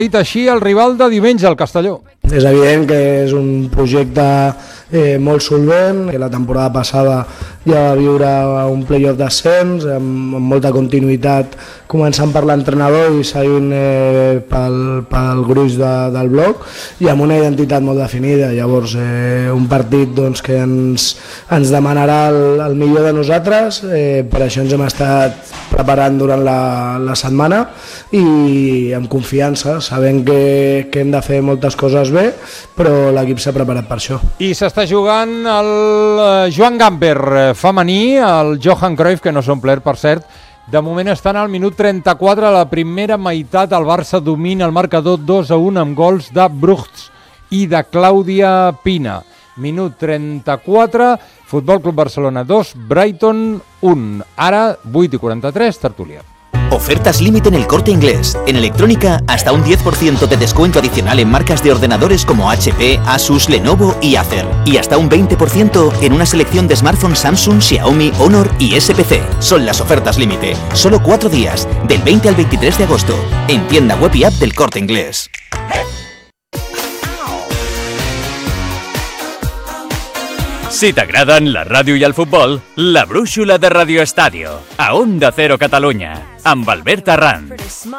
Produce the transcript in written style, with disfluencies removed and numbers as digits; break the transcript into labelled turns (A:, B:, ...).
A: dit així el rival de diumenge, el Castelló.
B: És evident que és un projecte molt solvent, que la temporada passada ja va viure un playoff d'ascens amb molta continuïtat, començant per l'entrenador i seguint pel gruix del bloc i amb una identitat molt definida. Llavors un partit que ens demanarà el millor de nosaltres, per això ens hem estat preparant durant la setmana i amb confiança, sabent que hem de fer moltes coses bé, però l'equip s'ha preparat per això.
A: I s'està jugant el Joan Gamper femení, el Johan Cruyff, que no s'ha omplert, per cert. De moment estan al minut 34 a la primera meitat. El Barça domina el marcador 2-1 amb gols de Brugts i de Clàudia Pina. Minut 34, Futbol Club Barcelona 2, Brighton 1. Ara, 8:43, tertúlia.
C: Ofertas límite en El Corte Inglés. En electrónica, hasta un 10% de descuento adicional en marcas de ordenadores como HP, Asus, Lenovo y Acer. Y hasta un 20% en una selección de smartphones Samsung, Xiaomi, Honor y SPC. Son las ofertas límite. Solo 4 días, del 20 al 23 de agosto. En tienda web y app del Corte Inglés.
D: Si t'agraden la ràdio i el futbol, la brúixola de Radio Estadio, a Onda Cero Catalunya, amb Albert Arran.